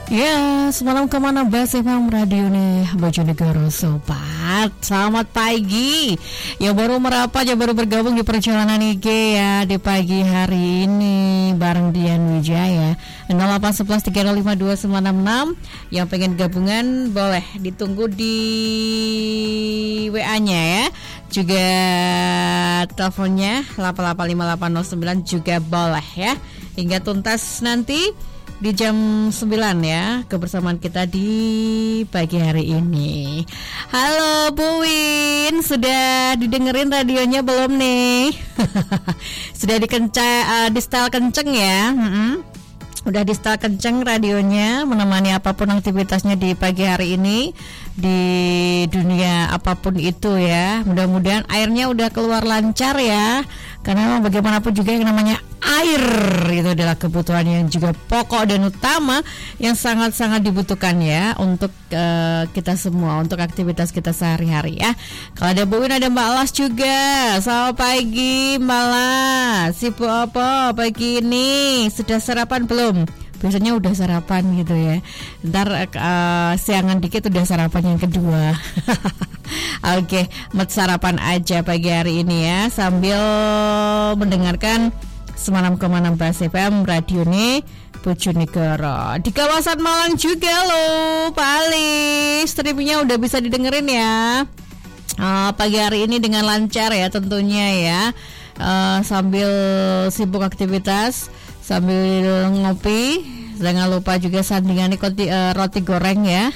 Ya, semalam kemana Bas FM Radio nih Bojonegoro Sobat. Selamat pagi. Ya baru merapat, ya baru bergabung di perjalanan IG ya di pagi hari ini bareng Dian Wijaya. 08113052966. Yang pengen gabungan boleh ditunggu di WA-nya ya. Juga teleponnya 885809 juga boleh ya. Hingga tuntas nanti di jam 9 ya, kebersamaan kita di pagi hari ini. Halo Bu Win, sudah didengerin radionya belum nih? Sudah di setel kenceng ya? Udah di setel kenceng radionya, menemani apapun aktivitasnya di pagi hari ini, di dunia apapun itu ya. Mudah-mudahan airnya udah keluar lancar ya, karena bagaimanapun juga yang namanya air itu adalah kebutuhan yang juga pokok dan utama yang sangat-sangat dibutuhkan ya untuk kita semua, untuk aktivitas kita sehari-hari ya. Kalau ada Bu Win, ada Mbak Las juga. Selamat pagi Mbak Las, sibuk apa pagi ini? Sudah sarapan belum? Biasanya udah sarapan gitu ya. Ntar siangan dikit udah sarapan yang kedua. Oke, sarapan aja pagi hari ini ya, sambil mendengarkan Semalam Kemana Bas FM Radio nih Bojonegoro. Di kawasan Malang juga loh Pak Ali, streamingnya udah bisa didengerin ya pagi hari ini dengan lancar ya tentunya ya. Sambil sibuk aktivitas, sambil ngopi, jangan lupa juga sandingan roti goreng ya.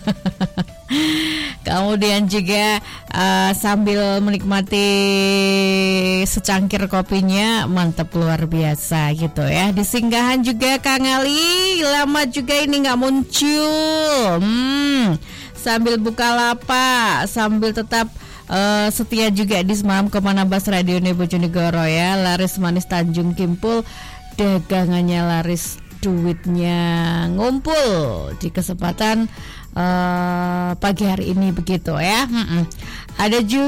Kemudian juga sambil menikmati secangkir kopinya, mantap luar biasa gitu ya. Di singgahan juga Kang Ali, lama juga ini nggak muncul. Sambil buka lapak, sambil tetap setia juga di Semalam Kemana Bas Radio Bojonegoro ya. Laris manis Tanjung Kimpul, dagangannya laris, duitnya ngumpul di kesempatan pagi hari ini begitu ya. Ada juga